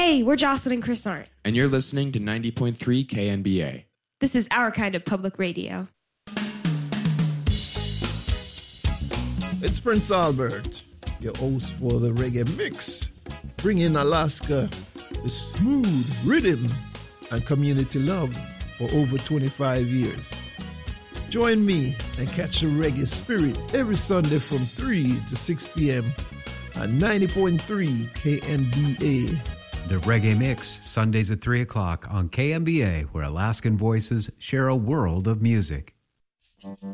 Hey, we're Jocelyn and Chris Arndt. And you're listening to 90.3 KNBA. This is our kind of public radio. It's Prince Albert, your host for the Reggae Mix, bringing Alaska the smooth rhythm and community love for over 25 years. Join me and catch the reggae spirit every Sunday from 3 to 6 p.m. at 90.3 KNBA. The Reggae Mix, Sundays at 3 o'clock on KNBA, where Alaskan voices share a world of music.